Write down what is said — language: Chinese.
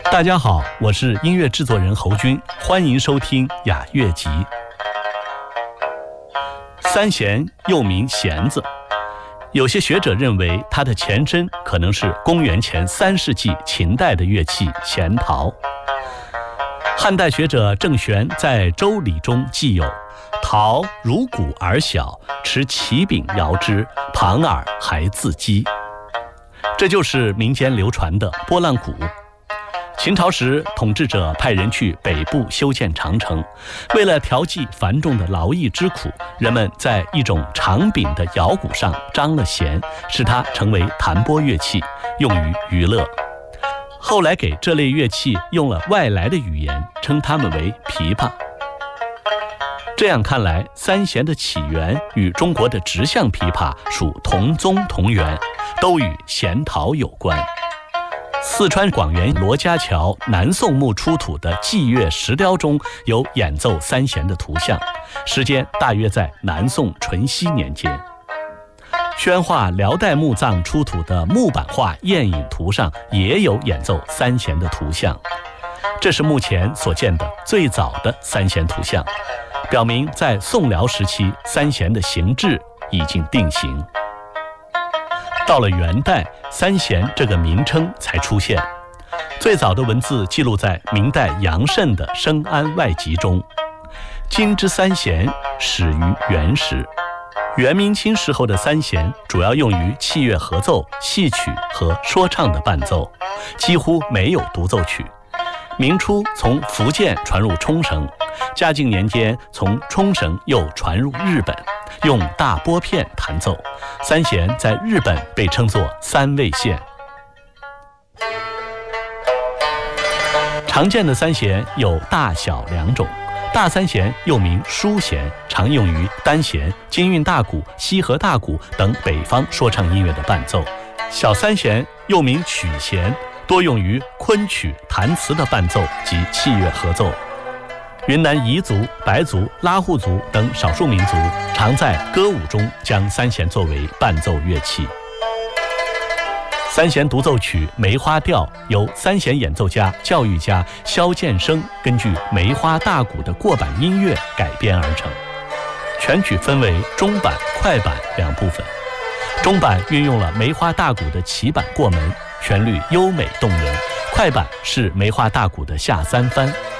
大家好，我是音乐制作人侯军，欢迎收听雅乐集。三弦又名弦子，有些学者认为它的前身可能是公元前3世纪秦代的乐器弦陶。汉代学者郑玄在《周礼》中记有：陶如鼓而小，持其柄摇之，旁耳还自击。这就是民间流传的拨浪鼓。秦朝时，统治者派人去北部修建长城，为了调剂繁重的劳役之苦，人们在一种长柄的摇鼓上张了弦，使它成为弹拨乐器，用于娱乐。后来给这类乐器用了外来的语言，称它们为琵琶。这样看来，三弦的起源与中国的直向琵琶属同宗同源，都与弦陶有关。四川广元罗家桥南宋墓出土的祭乐石雕中有演奏三弦的图像，时间大约在南宋淳熙年间。宣化辽代墓葬出土的木板画雁影图上也有演奏三弦的图像，这是目前所见的最早的三弦图像，表明在宋辽时期三弦的形制已经定型。到了元代，三弦这个名称才出现。最早的文字记录在明代杨慎的《生安外集》中。今之三弦始于元时。元明清时候的三弦主要用于器乐合奏、戏曲和说唱的伴奏，几乎没有独奏曲。明初从福建传入冲绳，嘉靖年间从冲绳又传入日本，用大拨片弹奏。三弦在日本被称作三味线。常见的三弦有大小两种，大三弦又名书弦，常用于单弦、京韵大鼓、西河大鼓等北方说唱音乐的伴奏。小三弦又名曲弦，多用于昆曲、弹词的伴奏及器乐合奏。云南彝族、白族、拉祜族等少数民族常在歌舞中将三弦作为伴奏乐器。三弦独奏曲《梅花调》由三弦演奏家、教育家萧剑生根据梅花大鼓的过板音乐改编而成。全曲分为中板、快板两部分。中板运用了梅花大鼓的起板过门，旋律优美动人；快板是梅花大鼓的下三番。